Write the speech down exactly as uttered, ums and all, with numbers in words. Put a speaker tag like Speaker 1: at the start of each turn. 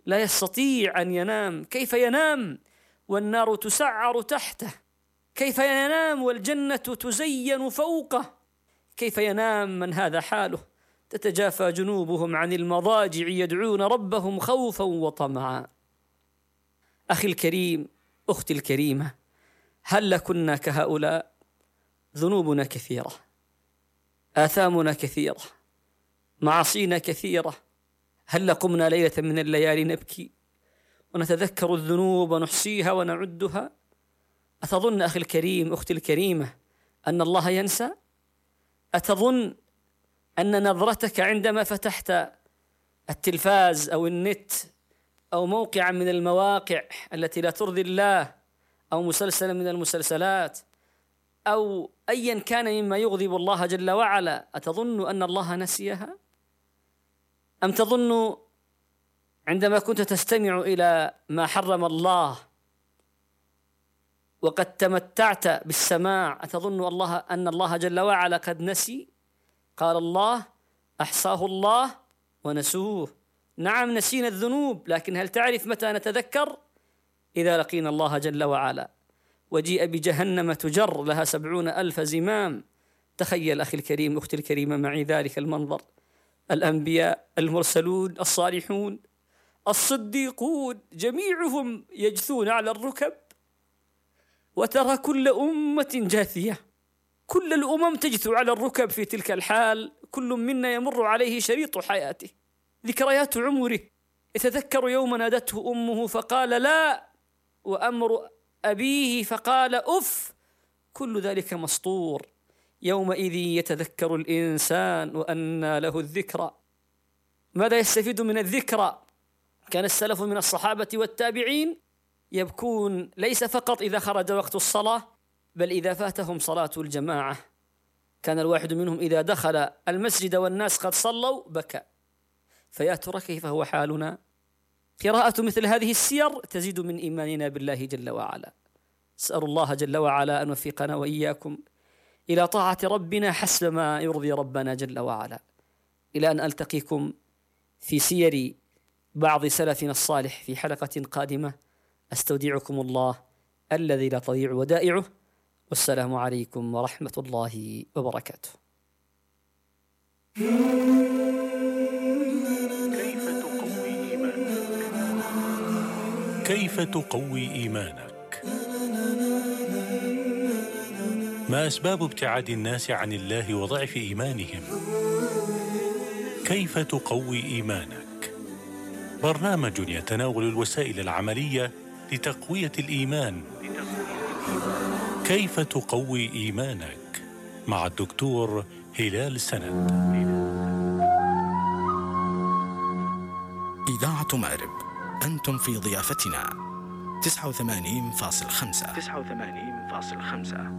Speaker 1: لا يستطيع أن ينام. كيف ينام والنار تسعر تحته؟ كيف ينام والجنة تزين فوقه؟ كيف ينام من هذا حاله؟ تتجافى جنوبهم عن المضاجع يدعون ربهم خوفا وطمعا. أخي الكريم، أختي الكريمة، هل كنا كهؤلاء؟ ذنوبنا كثيرة، آثامنا كثيرة، معاصينا كثيرة. هل قمنا ليلة من الليالي نبكي ونتذكر الذنوب ونحصيها ونعدها؟ أتظن أخي الكريم، أختي الكريمة، أن الله ينسى؟ أتظن أن نظرتك عندما فتحت التلفاز أو النت أو موقعا من المواقع التي لا ترضي الله أو مسلسلا من المسلسلات أو أيا كان مما يغضب الله جل وعلا، أتظن أن الله نسيها؟ أم تظن عندما كنت تستمع إلى ما حرم الله وقد تمتعت بالسماع أتظن الله أن الله جل وعلا قد نسي؟ قال الله: أحصاه الله ونسوه. نعم، نسينا الذنوب، لكن هل تعرف متى نتذكر؟ إذا لقينا الله جل وعلا وجيء بجهنم تجر لها سبعون ألف زمام. تخيل أخي الكريم، أختي الكريمة، معي ذلك المنظر: الأنبياء، المرسلون، الصالحون، الصديقون، جميعهم يجثون على الركب، وترى كل أمة جاثية، كل الأمم تجثو على الركب في تلك الحال. كل منا يمر عليه شريط حياته، ذكريات عمره، يتذكر يوم نادته أمه فقال لا، وأمر أبيه فقال أف، كل ذلك مسطور. يومئذ يتذكر الإنسان وأنى له الذكرى. ماذا يستفيد من الذكرى؟ كان السلف من الصحابة والتابعين يبكون ليس فقط إذا خرج وقت الصلاة، بل إذا فاتهم صلاة الجماعة. كان الواحد منهم إذا دخل المسجد والناس قد صلوا بكى. فيا ترى كيف هو حالنا؟ قراءة مثل هذه السير تزيد من إيماننا بالله جل وعلا. أسأل الله جل وعلا أن يوفقنا وإياكم إلى طاعة ربنا حسب ما يرضي ربنا جل وعلا. إلى أن ألتقيكم في سير بعض سلفنا الصالح في حلقة قادمة، أستودعكم الله الذي لا تضيع ودائعه، والسلام عليكم ورحمة الله وبركاته.
Speaker 2: كيف تقوي إيمانك؟ ما أسباب ابتعاد الناس عن الله وضعف إيمانهم؟ كيف تقوي إيمانك؟ برنامج يتناول الوسائل العملية لتقوية الإيمان. كيف تقوي إيمانك؟ مع الدكتور هلال سند.
Speaker 3: إذاعة مأرب، أنتم في ضيافتنا. تسعة وثمانين فاصلة خمسة.